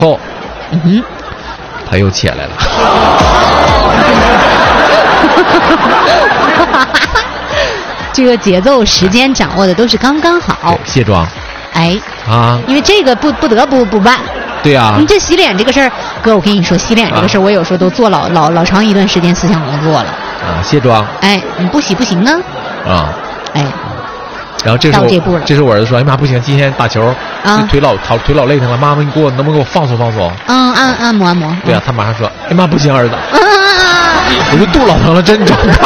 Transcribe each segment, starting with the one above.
后，他又起来了。 这个节奏时间掌握的都是刚刚好。 卸妆。 哎啊， 因为这个不得不办。 对呀、 你这洗脸这个事儿，哥，我跟你说，洗脸这个事儿，我有时候都做老长一段时间思想工作了。 啊，卸妆。 哎，你不洗不行呢。 啊。 哎。 然后这时候，这时候我儿子说：“哎妈，不行，今天打球，腿老累挺了，妈妈你能不能给我放松放松？” 按摩。 对啊，他马上说：“哎妈，不行，儿子。”我说肚老疼了，真长大。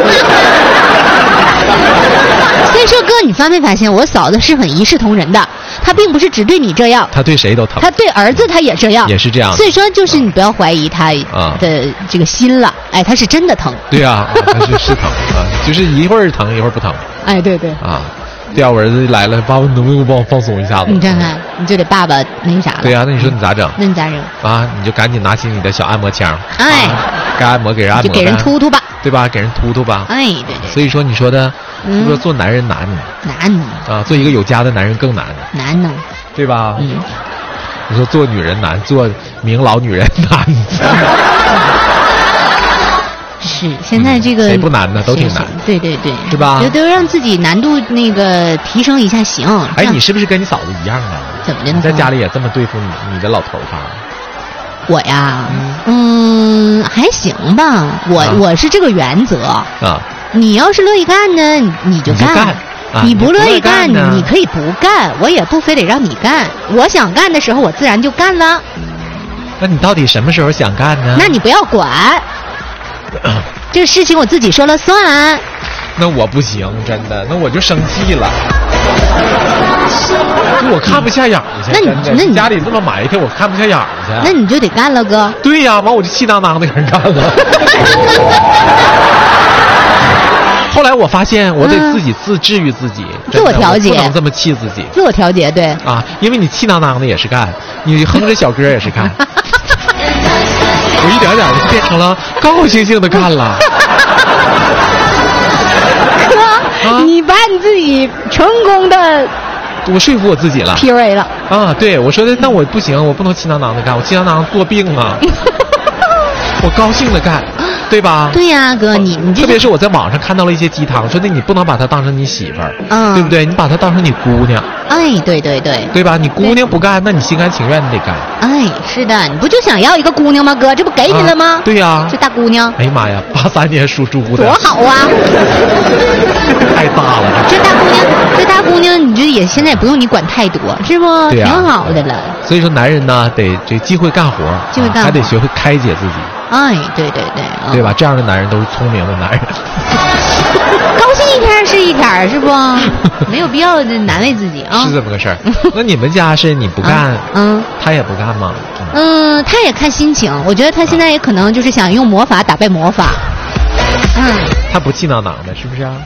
所以说，哥，你发没发现我嫂子是很一视同仁的？她并不是只对你这样， 她对谁都疼。 她对儿子她也这样， 也是这样。 所以说，就是你不要怀疑她的这个心了。哎，她是真的疼。 对啊，她是疼啊，就是一会儿疼一会儿不疼。 哎，对。 啊，对啊，我儿子来了，爸爸能不能帮我放松一下子？ 你看看，你就得爸爸那啥了。 对啊，那你说你咋整？ 那你咋整？ 啊，你就赶紧拿起你的小按摩枪。 哎， 该按摩给人按摩， 就给人突突吧。 对吧？给人突突吧。 哎，对。 所以说，你说的，是不是做男人难？ 难啊，做一个有家的男人更难。 难呢， 对吧？你说做女人难，做名老女人难。 是，现在这个谁不难呢？都挺难。 对， 是吧？ 都让自己难度那个提升一下行。 哎，你是不是跟你嫂子一样啊？ 怎么的呢？ 你在家里也这么对付你的老头儿？ 我呀，还行吧。我是这个原则啊。你要是乐意干呢，你就干。你不乐意干，你可以不干，我也不非得让你干。我想干的时候，我自然就干了。 那你到底什么时候想干呢？ 那你不要管。这事情我自己说了算。 那我不行，真的，那我就生气了。我看不下眼去。那你家里这么埋汰，我看不下眼去。 那你就得干了，哥。 对呀，完我就气当当的给人干了。后来我发现，我得自己自治愈自己， 自我调节， 不能这么气自己。 自我调节，对啊，因为你气当当的也是干，你哼着小歌也是干。我一点点的就变成了高高兴兴的干了。 哥，你把你自己成功的， 我说服我自己了 ，PUA 了啊！对，我说的，那我不行，我不能气囊囊的干，我气囊囊做病啊。我高兴的干，对吧？ 对呀，哥，你特别是我在网上看到了一些鸡汤，说那你不能把她当成你媳妇儿，对不对？你把她当成你姑娘。 哎，对， 对吧？你姑娘不干，那你心甘情愿你得干。 哎，是的，你不就想要一个姑娘吗？哥，这不给你了吗？ 对呀， 这大姑娘。 哎呀妈呀，83年属猪的， 多好啊！ 太大了， 这大姑娘，你这也现在也不用你管太多，是不？ 对呀， 挺好的了。 所以说，男人呢，得这既会干活，还得学会开解自己。 哎，对， 对吧？这样的男人都是聪明的男人。 高兴一天是一天，是不？没有必要难为自己啊。 是这么个事儿。那你们家是你不干，他也不干吗？ 他也看心情。我觉得他现在也可能就是想用魔法打败魔法。 他不气囊囊的，是不是啊？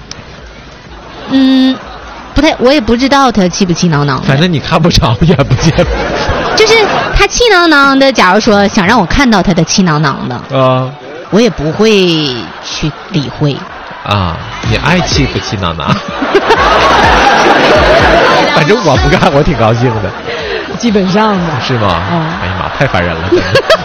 不太，我也不知道他气不气囊囊。 反正你看不着，眼不见。 就是他气囊囊的，假如说想让我看到他的气囊囊的，我也不会去理会。 啊，你爱气不气囊囊？反正我不干，我挺高兴的。 基本上的。 是吗？哎呀妈，太烦人了，真的。